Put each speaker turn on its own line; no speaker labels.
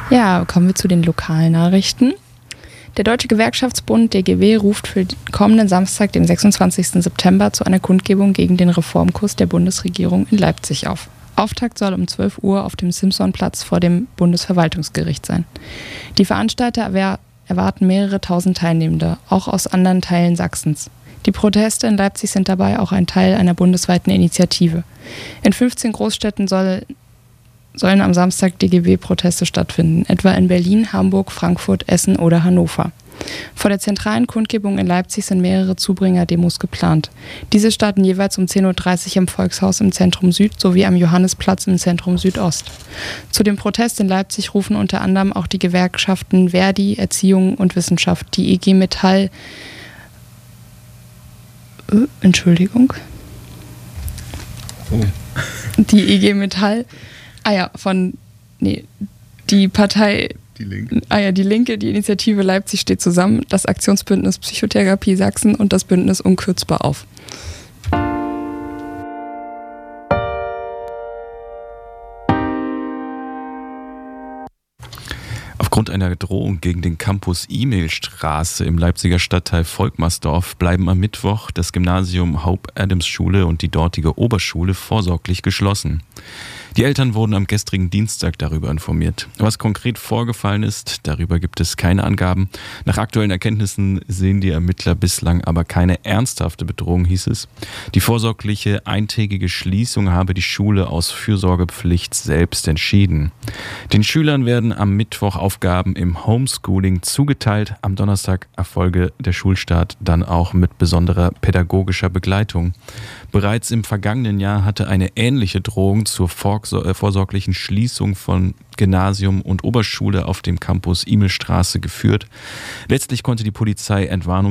Ja, kommen wir zu den Lokalnachrichten. Der Deutsche Gewerkschaftsbund DGW ruft für den kommenden Samstag, den 26. September, zu einer Kundgebung gegen den Reformkurs der Bundesregierung in Leipzig auf. Auftakt soll um 12 Uhr auf dem Simsonplatz vor dem Bundesverwaltungsgericht sein. Die Veranstalter erwarten mehrere tausend Teilnehmende, auch aus anderen Teilen Sachsens. Die Proteste in Leipzig sind dabei auch ein Teil einer bundesweiten Initiative. In 15 Großstädten sollen am Samstag DGB-Proteste stattfinden, etwa in Berlin, Hamburg, Frankfurt, Essen oder Hannover. Vor der zentralen Kundgebung in Leipzig sind mehrere Zubringer-Demos geplant. Diese starten jeweils um 10.30 Uhr im Volkshaus im Zentrum Süd sowie am Johannisplatz im Zentrum Südost. Zu dem Protest in Leipzig rufen unter anderem auch die Gewerkschaften Verdi, Erziehung und Wissenschaft, die IG Metall, die IG Metall, die Partei, die Linke, die Initiative Leipzig steht zusammen, das Aktionsbündnis Psychotherapie Sachsen und das Bündnis Unkürzbar auf.
Aufgrund einer Drohung gegen den Campus Emilstraße im Leipziger Stadtteil Volkmarsdorf bleiben am Mittwoch das Gymnasium Haupt-Adams-Schule und die dortige Oberschule vorsorglich geschlossen. Die Eltern wurden am gestrigen Dienstag darüber informiert. Was konkret vorgefallen ist, darüber gibt es keine Angaben. Nach aktuellen Erkenntnissen sehen die Ermittler bislang aber keine ernsthafte Bedrohung, hieß es. Die vorsorgliche eintägige Schließung habe die Schule aus Fürsorgepflicht selbst entschieden. Den Schülern werden am Mittwoch Aufgaben im Homeschooling zugeteilt. Am Donnerstag erfolge der Schulstart dann auch mit besonderer pädagogischer Begleitung. Bereits im vergangenen Jahr hatte eine ähnliche Drohung zur vorsorglichen Schließung von Gymnasium und Oberschule auf dem Campus Emilstraße geführt. Letztlich konnte die Polizei Entwarnung